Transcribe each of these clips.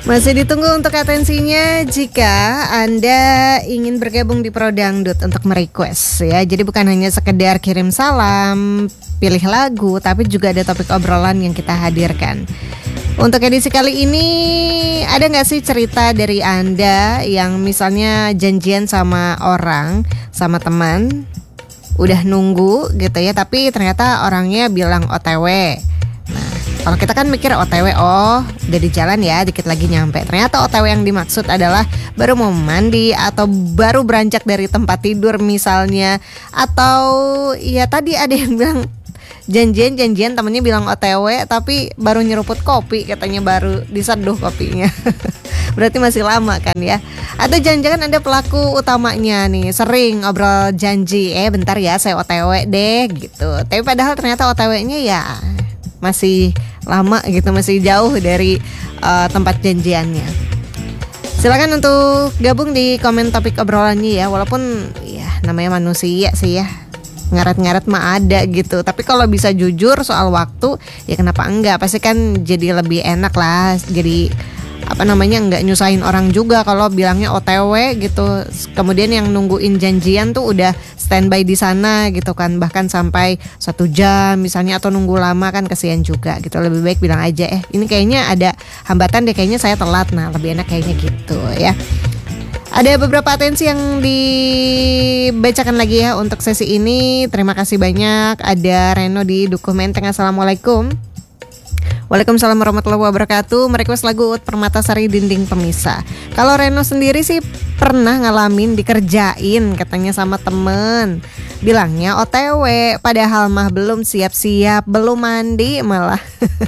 Masih ditunggu untuk atensinya jika Anda ingin bergabung di Pro Dangdut untuk merequest ya. Jadi bukan hanya sekedar kirim salam, pilih lagu, tapi juga ada topik obrolan yang kita hadirkan. Untuk edisi kali ini, ada gak sih cerita dari Anda yang misalnya janjian sama orang, sama teman, udah nunggu gitu ya, tapi ternyata orangnya bilang OTW. Nah, kalau kita kan mikir OTW, oh udah di jalan ya, dikit lagi nyampe. Ternyata OTW yang dimaksud adalah baru mau mandi atau baru beranjak dari tempat tidur misalnya. Atau ya tadi ada yang bilang janjian temennya bilang OTW tapi baru nyeruput kopi, katanya baru diseduh kopinya. Berarti masih lama kan ya. Atau jangan-jangan Anda pelaku utamanya nih, sering ngobrol janji, bentar ya saya OTW deh gitu. Tapi padahal ternyata OTW-nya ya masih lama gitu, masih jauh dari tempat janjiannya. Silakan untuk gabung di komen topik obrolannya ya. Walaupun ya namanya manusia sih ya, ngaret-ngaret mah ada gitu. Tapi kalau bisa jujur soal waktu, ya kenapa enggak? Pasti kan jadi lebih enak lah. Jadi enggak nyusahin orang juga kalau bilangnya OTW gitu. Kemudian yang nungguin janjian tuh udah standby di sana gitu kan, bahkan sampai 1 jam misalnya, atau nunggu lama kan kasihan juga gitu. Lebih baik bilang aja ini kayaknya ada hambatan deh, kayaknya saya telat. Nah, lebih enak kayaknya gitu ya. Ada beberapa atensi yang dibacakan lagi ya untuk sesi ini. Terima kasih banyak. Ada Reno di Dukuh Menteng. Assalamualaikum. Waalaikumsalam warahmatullahi wabarakatuh. Merequest lagu Uut Permatasari Dinding Pemisah. Kalau Reno sendiri sih pernah ngalamin dikerjain katanya sama temen, bilangnya OTW, padahal mah belum siap-siap, belum mandi malah.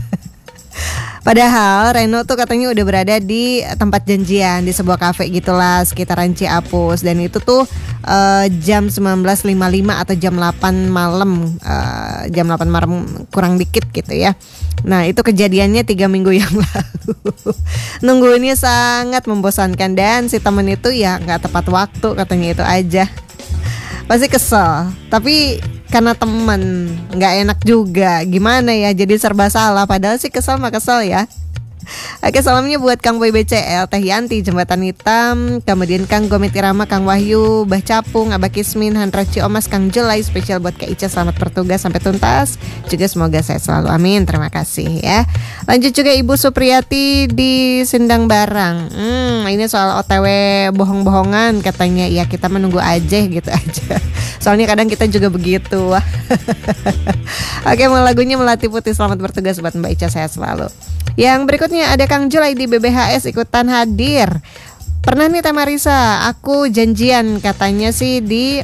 Padahal Reno tuh katanya udah berada di tempat janjian di sebuah kafe gitulah sekitaran Ciapus, dan itu tuh jam 19.55 atau jam 8 malam, jam 8 malam kurang dikit gitu ya. Nah itu kejadiannya 3 minggu yang lalu. Nungguinnya sangat membosankan dan si temen itu ya gak tepat waktu, katanya itu aja. Pasti kesel, tapi karena temen gak enak juga, gimana ya, jadi serba salah. Padahal sih kesel mah kesel ya. Oke, salamnya buat Kang Boy BCL, Teh Yanti, Jembatan Hitam, kemudian Kang Gomit Irama, Kang Wahyu, Bah Capung, Abah Kismin, Handra Ciomas, Kang Jelai, spesial buat Kak Ica, selamat bertugas sampai tuntas. Juga semoga sehat selalu, amin, terima kasih ya. Lanjut juga Ibu Supriyati di Sindang Barang. Ini soal OTW bohong-bohongan katanya, ya kita menunggu aja gitu aja. Soalnya kadang kita juga begitu. Oke, mau lagunya Melati Putih, selamat bertugas buat Mbak Ica, sehat selalu. Yang berikutnya ada Kang Julai di BBHS ikutan hadir. Pernah nih Teh Marisa, aku janjian katanya sih di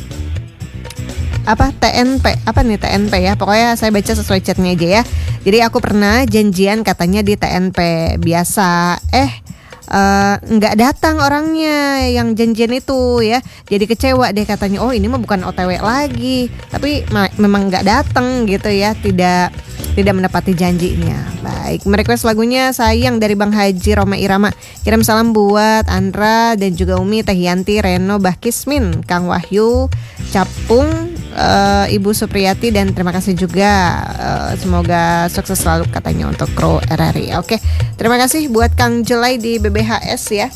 TNP. Apa nih TNP ya? Pokoknya saya baca sesuai chatnya aja ya. Jadi aku pernah janjian katanya di TNP biasa. Nggak datang orangnya yang janjian itu ya. Jadi kecewa deh katanya. Oh ini mah bukan OTW lagi, tapi memang nggak datang gitu ya. Tidak menepati janjinya. Baik, merequest lagunya Sayang dari Bang Haji Roma Irama. Kirim salam buat Andra dan juga Umi, Teh Yanti, Reno, Bah Kismin, Kang Wahyu, Capung, Ibu Supriyati, dan terima kasih juga. Semoga sukses selalu katanya untuk kru RRI. Oke, terima kasih buat Kang Jelai di BBHS ya.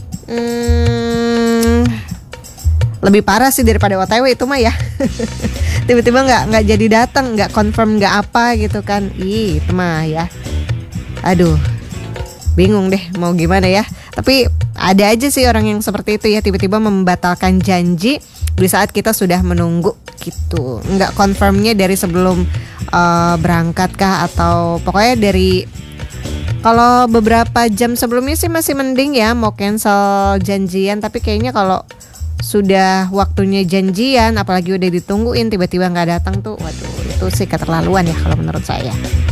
Lebih parah sih daripada OTW itu mah ya. Tiba-tiba nggak jadi datang, nggak confirm, nggak apa gitu kan. Itu mah ya. Aduh, bingung deh mau gimana ya. Tapi ada aja sih orang yang seperti itu ya, tiba-tiba membatalkan janji di saat kita sudah menunggu gitu. Nggak confirmnya dari sebelum berangkat kah, atau pokoknya dari, kalau beberapa jam sebelumnya sih masih mending ya mau cancel janjian. Tapi kayaknya kalau sudah waktunya janjian, apalagi udah ditungguin tiba-tiba nggak datang tuh, waduh itu sih keterlaluan ya kalau menurut saya.